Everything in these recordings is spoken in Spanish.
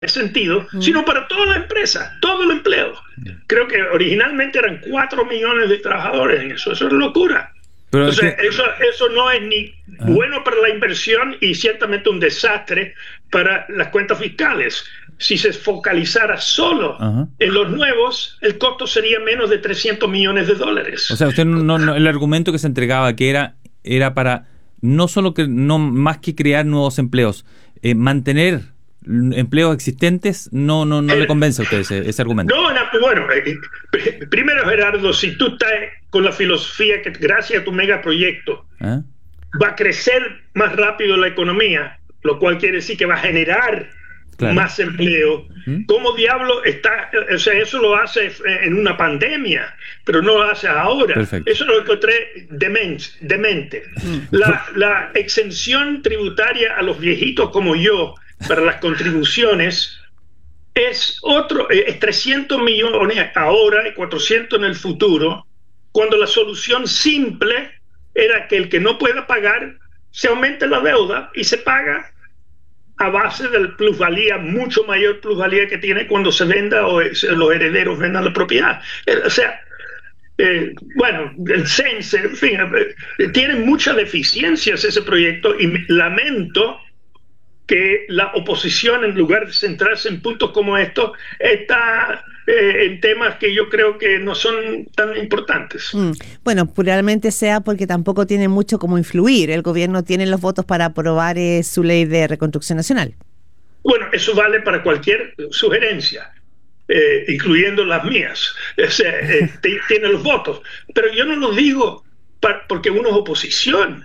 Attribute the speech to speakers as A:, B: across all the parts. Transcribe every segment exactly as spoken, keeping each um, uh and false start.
A: sentido,
B: Mm.
A: sino para toda la empresa, todo el empleo. Creo que originalmente eran cuatro millones de trabajadores en eso. Eso es locura.
C: Pero
A: O
C: es
A: sea,
C: que-
A: eso, eso no es ni
C: Ah.
A: bueno para la inversión y ciertamente un desastre para las cuentas fiscales. Si se focalizara solo
C: Ajá.
A: en los nuevos, el costo sería menos de trescientos millones de dólares.
C: O sea, usted no, no- el argumento que se entregaba que era era para no solo que no más que crear nuevos empleos, eh, mantener empleos existentes, no no no
A: El-
C: le convence a usted ese, ese argumento.
A: No, no, bueno, eh, pr- primero Gerardo, si tú estás con la filosofía que gracias a tu megaproyecto
C: ¿Ah?
A: va a crecer más rápido la economía, lo cual quiere decir que va a generar
C: Claro.
A: más empleo.
C: ¿Mm?
A: ¿Cómo diablo está? O sea, eso lo hace en una pandemia, pero no lo hace ahora.
C: Perfecto.
A: Eso lo encontré demente. demente. La, la exención tributaria a los viejitos como yo para las contribuciones es otro, es trescientos millones ahora y cuatrocientos en el futuro, cuando la solución simple era que el que no pueda pagar se aumente la deuda y se paga a base del plusvalía, mucho mayor plusvalía que tiene cuando se venda o los herederos vendan la propiedad. O sea, eh, bueno, el Sense, en fin, eh, tiene muchas deficiencias ese proyecto y lamento que la oposición, en lugar de centrarse en puntos como estos, está eh, en temas que yo creo que no son tan importantes.
B: Mm. Bueno, probablemente sea porque tampoco tiene mucho como influir. El gobierno tiene los votos para aprobar eh, su ley de reconstrucción nacional.
A: Bueno, eso vale para cualquier sugerencia, eh, incluyendo las mías. O sea, eh, t- tiene los votos. Pero yo no lo digo pa- porque uno es oposición.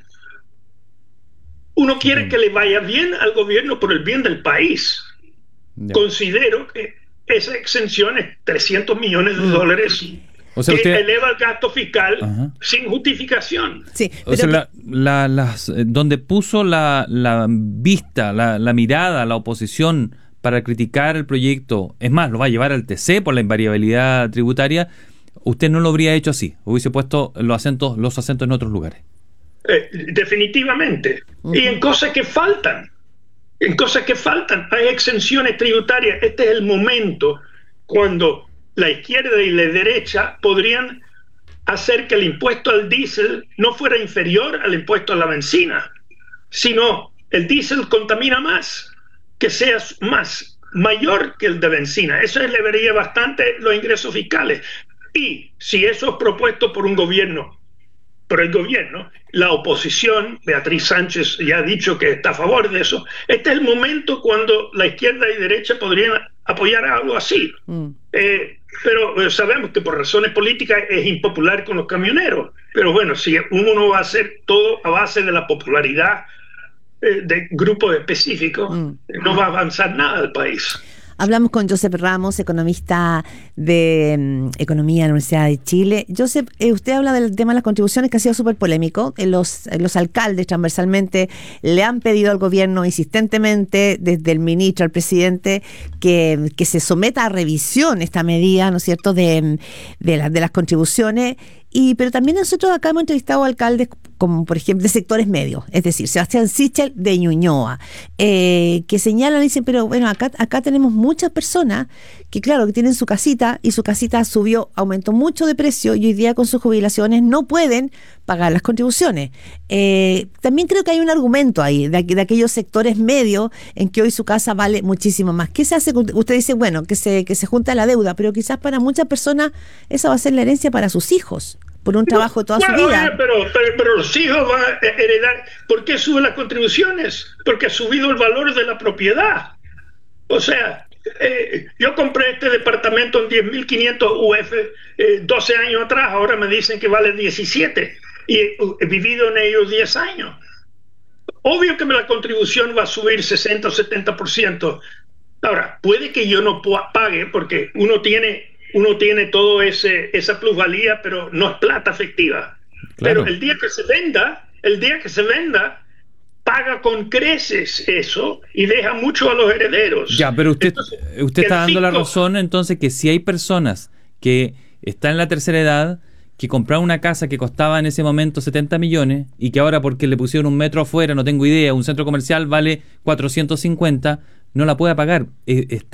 A: Uno quiere que le vaya bien al gobierno por el bien del país.
C: Ya.
A: Considero que esa exención es trescientos millones de dólares
C: O sea,
A: que
C: usted-
A: eleva el gasto fiscal
C: Ajá.
A: sin justificación.
B: Sí,
C: O
B: pero
C: sea,
B: que-
C: la, la- las, eh, donde puso la, la vista, la, la mirada, la oposición para criticar el proyecto, es más, lo va a llevar al T C por la invariabilidad tributaria, usted no lo habría hecho así, hubiese puesto los acentos, los acentos en otros lugares.
A: Eh, definitivamente. Y en cosas que faltan. En cosas que faltan. Hay exenciones tributarias. Este es el momento cuando la izquierda y la derecha podrían hacer que el impuesto al diésel no fuera inferior al impuesto a la benzina, sino el diésel contamina más, que sea más mayor que el de benzina. Eso elevaría bastante los ingresos fiscales. Y si eso es propuesto por un gobierno, por el gobierno, la oposición, Beatriz Sánchez ya ha dicho que está a favor de eso, este es el momento cuando la izquierda y derecha podrían apoyar algo así.
B: Mm.
A: Eh, pero eh, sabemos que por razones políticas es impopular con los camioneros. Pero bueno, si uno no va a hacer todo a base de la popularidad eh, de grupos específicos,
B: Mm.
A: eh, no va a avanzar nada el país.
B: Hablamos con Josep Ramos, economista de mm, Economía de la Universidad de Chile. Josep, eh, usted habla del tema de las contribuciones que ha sido súper polémico. Eh, los, eh, los alcaldes transversalmente le han pedido al gobierno insistentemente, desde el ministro al presidente, que, que se someta a revisión esta medida, ¿no es cierto?, de, de, la- de las contribuciones. Y, pero también nosotros acá hemos entrevistado a alcaldes como por ejemplo de sectores medios, es decir, Sebastián Sichel de Ñuñoa, eh, que señalan y dicen, pero bueno, acá, acá tenemos muchas personas que claro, que tienen su casita y su casita subió, aumentó mucho de precio y hoy día con sus jubilaciones no pueden pagar las contribuciones. Eh, también creo que hay un argumento ahí de, aqu- de aquellos sectores medios en que hoy su casa vale muchísimo más. ¿Qué se hace? Usted dice, bueno, que se, que se junta la deuda, pero quizás para muchas personas esa va a ser la herencia para sus hijos, por un trabajo de toda
A: Bueno,
B: su vida.
A: oye, pero, pero, pero los hijos van a heredar. ¿Por qué suben las contribuciones? Porque ha subido el valor de la propiedad. O sea, eh, yo compré este departamento en diez mil quinientos U F eh, doce años atrás, ahora me dicen que vale diecisiete y he, he vivido en ellos diez años. Obvio que la contribución va a subir sesenta o setenta por ciento. Ahora, puede que yo no pague porque uno tiene... uno tiene todo ese esa plusvalía, pero no es plata efectiva.
C: Claro.
A: Pero el día que se venda, el día que se venda, paga con creces eso y deja mucho a los herederos.
C: Ya, pero usted,
A: Entonces,
C: usted está
A: el
C: dando la
A: fisco-
C: razón entonces que si hay personas que están en la tercera edad, que compraron una casa que costaba en ese momento setenta millones y que ahora porque le pusieron un metro afuera, no tengo idea, un centro comercial vale cuatrocientos cincuenta, no la pueda pagar. Eh, está